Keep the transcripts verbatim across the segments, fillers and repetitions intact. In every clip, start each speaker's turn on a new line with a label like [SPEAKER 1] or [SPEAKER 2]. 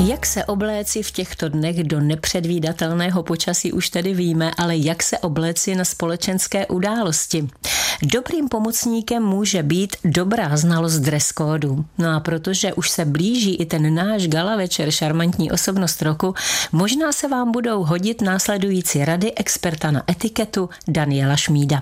[SPEAKER 1] Jak se obléci v těchto dnech do nepředvídatelného počasí už tedy víme, ale jak se obléci na společenské události? Dobrým pomocníkem může být dobrá znalost dress kódu. No a protože už se blíží i ten náš gala večer Šarmantní osobnost roku, možná se vám budou hodit následující rady experta na etiketu Daniela Šmída.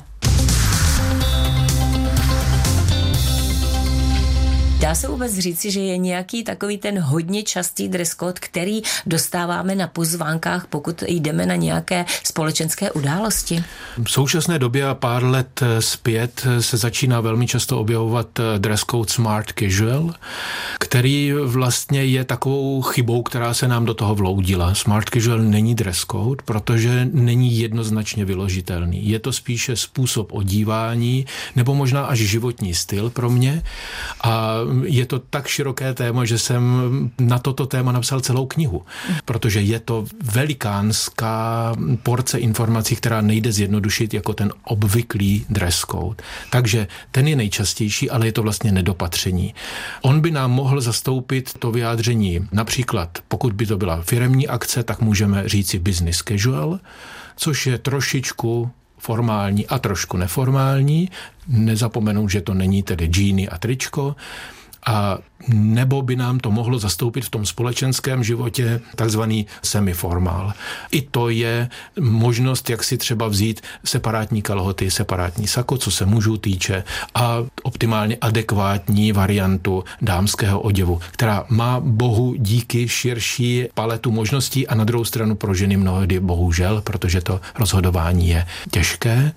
[SPEAKER 1] Dá se vůbec říci, že je nějaký takový ten hodně častý dress code, který dostáváme na pozvánkách, pokud jdeme na nějaké společenské události?
[SPEAKER 2] V současné době a pár let zpět se začíná velmi často objevovat dress code Smart Casual, který vlastně je takovou chybou, která se nám do toho vloudila. Smart Casual není dress code, protože není jednoznačně vyložitelný. Je to spíše způsob odívání nebo možná až životní styl pro mě a je to tak široké téma, že jsem na toto téma napsal celou knihu, protože je to velikánská porce informací, která nejde zjednodušit jako ten obvyklý dress code. Takže ten je nejčastější, ale je to vlastně nedopatření. On by nám mohl zastoupit to vyjádření, například pokud by to byla firemní akce, tak můžeme říci business casual, což je trošičku formální a trošku neformální. Nezapomenout, že to není tedy džíny a tričko. A nebo by nám to mohlo zastoupit v tom společenském životě takzvaný semiformál. I to je možnost, jak si třeba vzít separátní kalhoty, separátní sako, co se mužů týče, a optimálně adekvátní variantu dámského oděvu, která má bohu díky širší paletu možností a na druhou stranu pro ženy mnohdy bohužel, protože to rozhodování je těžké.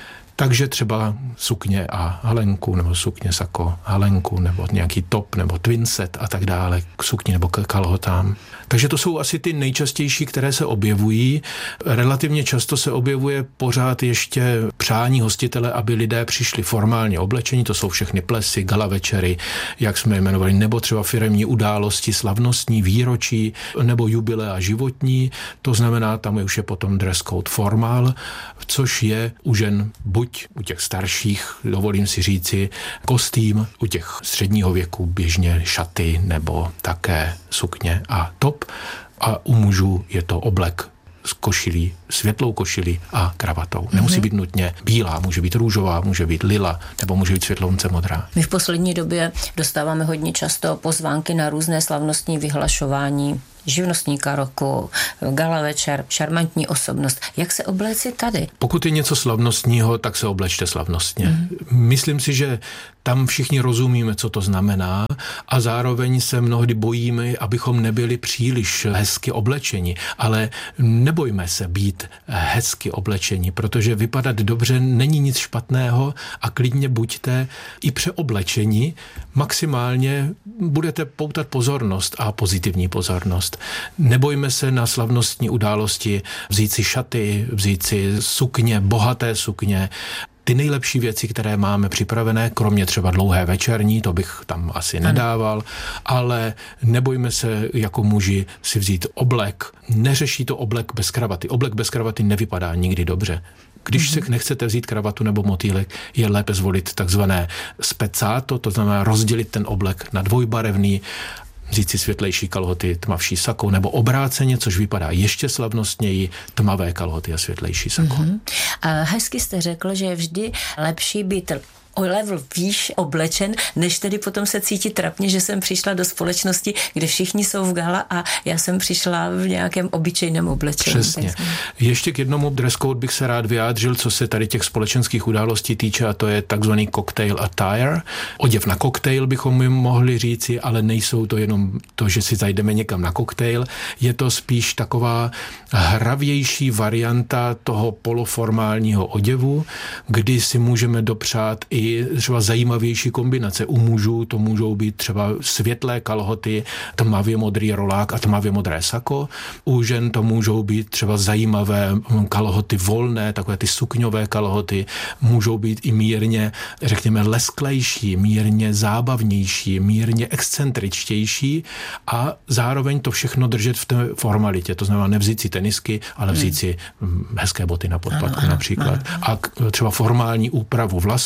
[SPEAKER 2] Takže třeba sukně a halenku, nebo sukně sako, halenku, nebo nějaký top, nebo twin set a tak dále, k sukni nebo k kalhotám. Takže to jsou asi ty nejčastější, které se objevují. Relativně často se objevuje pořád ještě přání hostitele, aby lidé přišli formálně oblečení, to jsou všechny plesy, gala večery, jak jsme jmenovali, nebo třeba firemní události, slavnostní, výročí, nebo jubilea životní. To znamená, tam už je potom dress code formál, což je u žen buď u těch starších, dovolím si říci, kostým, u těch středního věku běžně šaty nebo také sukně a top. A u mužů je to oblek s košilí, světlou košilí a kravatou. Mm-hmm. Nemusí být nutně bílá, může být růžová, může být lila, nebo může být světlounce modrá.
[SPEAKER 1] My v poslední době dostáváme hodně často pozvánky na různé slavnostní vyhlašování živnostníka roku, gala večer, šarmantní osobnost. Jak se obléci tady?
[SPEAKER 2] Pokud je něco slavnostního, tak se oblečte slavnostně. Mm. Myslím si, že tam všichni rozumíme, co to znamená, a zároveň se mnohdy bojíme, abychom nebyli příliš hezky oblečeni, ale nebojme se být hezky oblečeni, protože vypadat dobře není nic špatného a klidně buďte i přeoblečeni, maximálně budete poutat pozornost a pozitivní pozornost. Nebojme se na slavnostní události vzít si šaty, vzít si sukně, bohaté sukně, ty nejlepší věci, které máme připravené, kromě třeba dlouhé večerní, to bych tam asi nedával, ale nebojme se jako muži si vzít oblek. Neřeší to oblek bez kravaty. Oblek bez kravaty nevypadá nikdy dobře. Když mm-hmm. se nechcete vzít kravatu nebo motýlek, je lépe zvolit takzvané spezzato, to znamená rozdělit ten oblek na dvojbarevný, vzít si světlejší kalhoty, tmavší sako, nebo obráceně, což vypadá ještě slavnostněji, tmavé kalhoty a světlejší sako. Mm-hmm.
[SPEAKER 1] A hezky jste řekl, že je vždy lepší být o level výš oblečen, než tedy potom se cítit trapně, že jsem přišla do společnosti, kde všichni jsou v gala a já jsem přišla v nějakém obyčejném oblečení.
[SPEAKER 2] Přesně. Ještě k jednomu dress code bych se rád vyjádřil, co se tady těch společenských událostí týče, a to je takzvaný cocktail attire. Oděv na koktejl bychom jim mohli říci, ale nejsou to jenom to, že si zajdeme někam na koktejl. Je to spíš taková hravější varianta toho poloformálního oděvu, kdy si můžeme dopřát i třeba zajímavější kombinace. U mužů to můžou být třeba světlé kalhoty, tmavě modrý rolák a tmavě modré sako. U žen to můžou být třeba zajímavé kalhoty volné, takové ty sukňové kalhoty. Můžou být i mírně, řekněme, lesklejší, mírně zábavnější, mírně excentričtější a zároveň to všechno držet v té formalitě. To znamená nevzít si tenisky, ale vzít si hezké boty na podpatku například. Ano, ano. A třeba formální úpravu vlasů,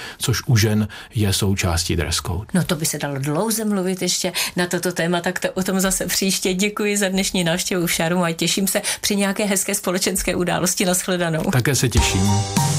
[SPEAKER 2] což u žen je součástí dress code.
[SPEAKER 1] No to by se dalo dlouze mluvit ještě na toto téma, tak to o tom zase příště. Děkuji za dnešní návštěvu v Šarmu a těším se při nějaké hezké společenské události. Nashledanou.
[SPEAKER 2] Také se těším.